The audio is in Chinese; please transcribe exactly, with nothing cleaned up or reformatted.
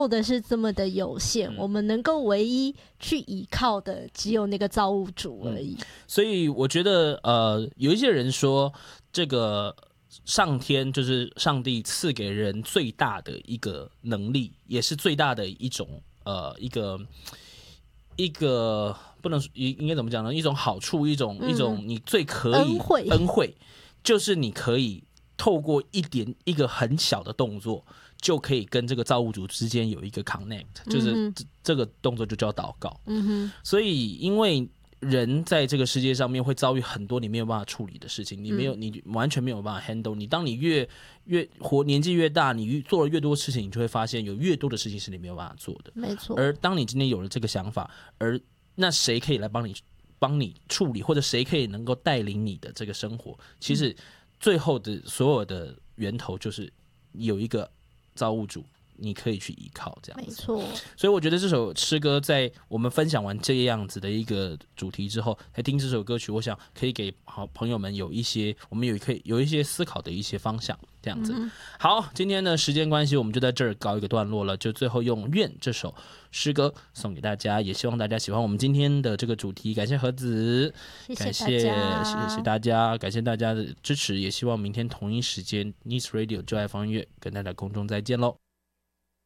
的是这么的有限、嗯、我们能够唯一去依靠的只有那个造物主而已、嗯、 所以我觉得呃，有一些人说这个上天就是上帝赐给人最大的一个能力，也是最大的一种呃一个一个不能应该怎么讲呢？一种好处，一种、嗯、一种你最可以恩惠， 恩惠就是你可以透过一点一个很小的动作，就可以跟这个造物主之间有一个 connect， 就是、嗯、这个动作就叫祷告。 嗯哼， 所以因为人在这个世界上面会遭遇很多你没有办法处理的事情，你没有，你完全没有办法 handle。你当你越越活年纪越大，你做了越多事情，你就会发现有越多的事情是你没有办法做的。 没错。 而当你今天有了这个想法，而那谁可以来帮你帮你处理，或者谁可以能够带领你的这个生活？其实最后的所有的源头就是有一个造物主。你可以去依靠这样子， 没错。 所以我觉得这首诗歌在我们分享完这样子的一个主题之后，来听这首歌曲，我想可以给好朋友们有一些，我们有可以有一些思考的一些方向，这样子。嗯、好，今天的时间关系，我们就在这儿告一个段落了。就最后用《愿》这首诗歌送给大家，也希望大家喜欢我们今天的这个主题。感谢盒子， 谢谢大家， 谢谢大家，感谢大家的支持，也希望明天同一时间 Nice Radio 就爱放音乐跟大家空中再见喽。